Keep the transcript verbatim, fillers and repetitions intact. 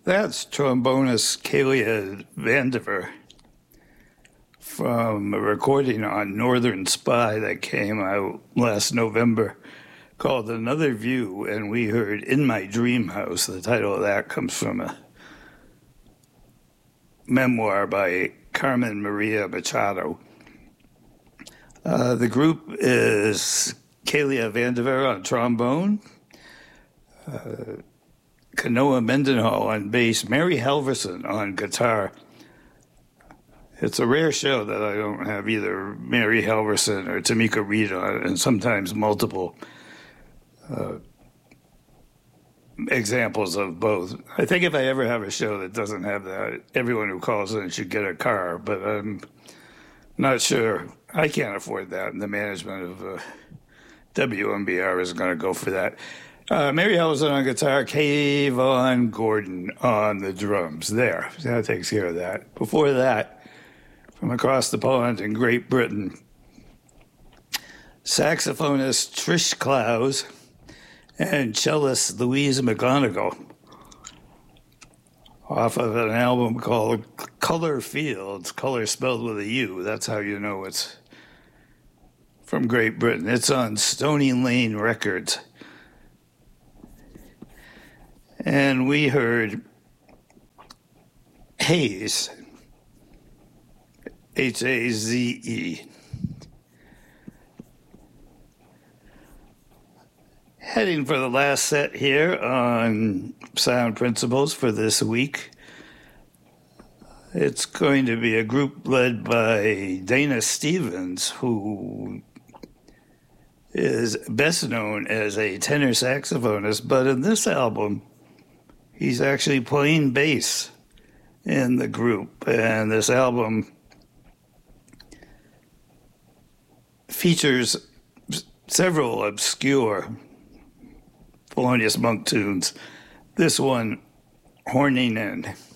That's trombonist Kalia Vandiver from a recording on Northern Spy that came out last November called Another View, and we heard In My Dream House. The title of that comes from a memoir by Carmen Maria Machado. Uh, the group is Kalia Vandiver on trombone, uh, Kanoa Mendenhall on bass, Mary Halverson on guitar. It's a rare show that I don't have either Mary Halverson or Tamika Reed on, and sometimes multiple uh, examples of both. I think if I ever have a show that doesn't have that, everyone who calls in should get a car, but I'm not sure. I can't afford that, and the management of uh, W M B R is going to go for that. Uh, Mary Halverson on guitar, Kayvon Gordon on the drums. There, that takes care of that. Before that, from across the pond in Great Britain, saxophonist Trish Clowes and cellist Louise McGonigal off of an album called Color Fields, color spelled with a U. That's how you know it's from Great Britain. It's on Stony Lane Records. And we heard Haze, H A Z E. Heading for the last set here on Sound Principles for this week. It's going to be a group led by Dana Stevens, who is best known as a tenor saxophonist, but in this album, he's actually playing bass in the group. And this album features several obscure Thelonious Monk tunes. This one, Horning In.